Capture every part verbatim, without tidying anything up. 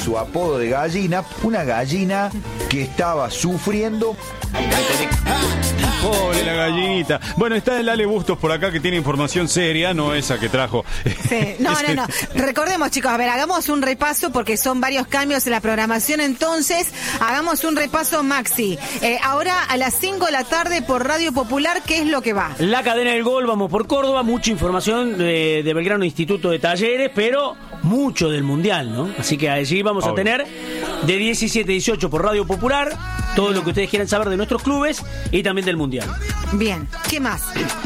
su apodo de gallina, una gallina que estaba sufriendo. Pobre la gallinita. Bueno, está el Ale Bustos por acá que tiene información seria, no esa que trajo. Sí. No, no, no. Recordemos, chicos, a ver, hagamos un repaso porque son varios cambios en la programación. Entonces, hagamos un repaso, Maxi. Eh, ahora a las cinco de la tarde por Radio Popular, ¿qué es lo que va? La cadena del gol, vamos por Córdoba, mucha información de, de Belgrano Instituto de Talleres, pero mucho del Mundial, ¿no? Así que allí vamos Obvio. a tener de diecisiete a dieciocho por Radio Popular, todo lo que ustedes quieran saber de nuestros clubes y también del Mundial. Bien, ¿qué más?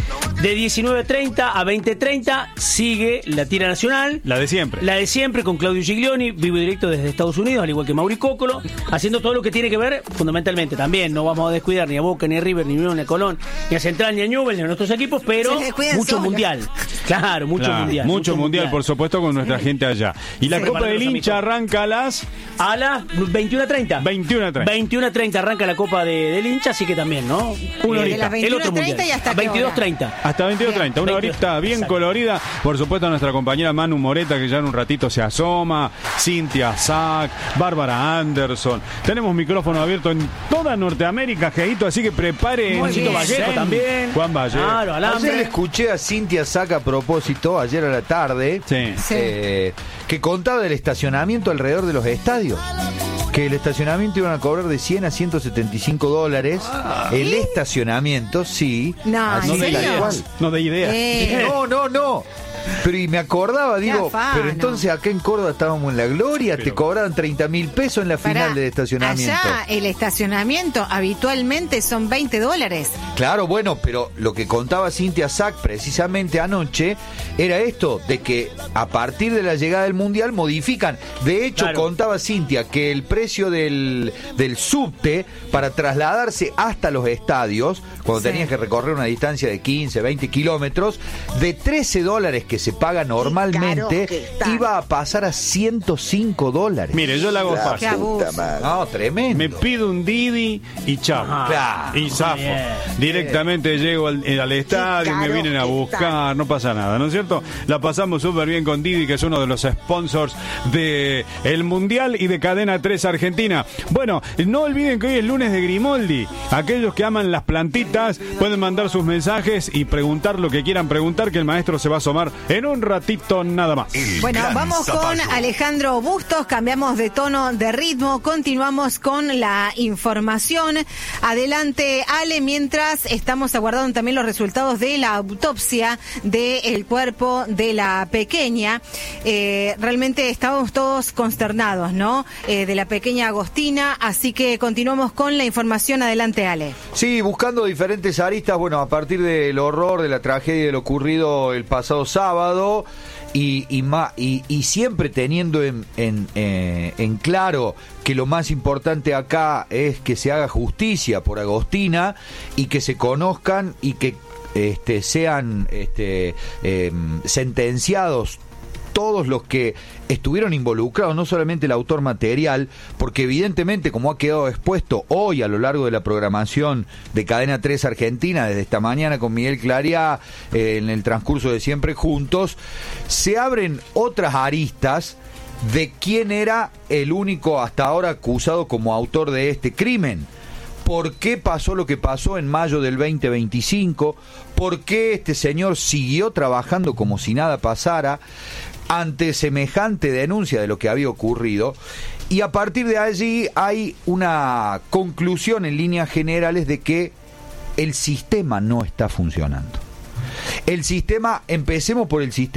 De diecinueve treinta a veinte treinta sigue la tira nacional. La de siempre. La de siempre con Claudio Giglioni, vivo y directo desde Estados Unidos, al igual que Mauri Cócolo, haciendo todo lo que tiene que ver, fundamentalmente también, no vamos a descuidar ni a Boca, ni a River, ni a Unión, ni a Colón, ni a Central, ni a Newell's, ni a nuestros equipos, pero mucho sola. mundial. Claro, mucho claro, mundial. Mucho, mucho mundial, mundial, por supuesto, con nuestra sí. gente allá. Y la sí. Copa del Hincha arranca a las... A las veintiuno treinta. veintiuno treinta. veintiuno treinta arranca la Copa de, del Hincha, así que también, ¿no? Una horita. El otro mundial. Y hasta veintidós treinta. Hasta veintidós treinta. Una horita bien Exacto. colorida. Por supuesto, nuestra compañera Manu Moreta, que ya en un ratito se asoma. Cintia Sack, Bárbara Anderson. Tenemos micrófono abierto en toda Norteamérica, Geito, así que prepare. Juancito Vallejo también. Juan Vallejo. Claro, ayer le escuché a Cintia Sack a propósito, ayer a la tarde, sí. Eh, que contaba del estacionamiento alrededor de los estadios. Que el estacionamiento iban a cobrar de cien a ciento setenta y cinco dólares. Ah, el estacionamiento, sí. No, no de ideas. No de ideas. Eh. No, no, no. Pero y me acordaba, digo, pero entonces acá en Córdoba estábamos en la gloria, pero te cobraban treinta mil pesos en la final Pará, del estacionamiento. Allá el estacionamiento habitualmente son veinte dólares. Claro, bueno, pero lo que contaba Cintia Sack precisamente anoche era esto, de que a partir de la llegada del Mundial modifican. De hecho, claro. contaba Cintia que el precio del, del subte para trasladarse hasta los estadios, cuando sí. tenías que recorrer una distancia de quince, veinte kilómetros, de trece dólares que se paga normalmente, iba a pasar a ciento cinco dólares. Mire, yo la hago la fácil. No, tremendo. Me pido un Didi y chao. Claro. Y zafo. Directamente bien. llego al, al estadio, me vienen a buscar, no pasa nada, ¿no es cierto? La pasamos súper bien con Didi, que es uno de los sponsors de el Mundial y de Cadena tres Argentina. Bueno, no olviden que hoy es lunes de Grimoldi. Aquellos que aman las plantitas pueden mandar sus mensajes y preguntar lo que quieran preguntar, que el maestro se va a asomar en un ratito nada más. Bueno, vamos con Alejandro Bustos, cambiamos de tono, de ritmo, continuamos con la información. Adelante, Ale, mientras estamos aguardando también los resultados de la autopsia del cuerpo de la pequeña. Eh, realmente estábamos todos consternados, ¿no? Eh, de la pequeña Agostina, así que continuamos con la información. Adelante, Ale. Sí, buscando diferentes aristas, bueno, a partir del horror, de la tragedia de lo ocurrido el pasado sábado, y, y, ma, y, y siempre teniendo en, en, eh, en claro que lo más importante acá es que se haga justicia por Agostina y que se conozcan y que este, sean este, eh, sentenciados todos los que estuvieron involucrados, no solamente el autor material, porque evidentemente, como ha quedado expuesto hoy a lo largo de la programación de Cadena tres Argentina, desde esta mañana con Miguel Clariá, eh, en el transcurso de Siempre Juntos, se abren otras aristas de quién era el único hasta ahora acusado como autor de este crimen. ¿Por qué pasó lo que pasó en mayo del veinte veinticinco? ¿Por qué este señor siguió trabajando como si nada pasara ante semejante denuncia de lo que había ocurrido? Y a partir de allí hay una conclusión en líneas generales de que el sistema no está funcionando. El sistema, empecemos por el sistema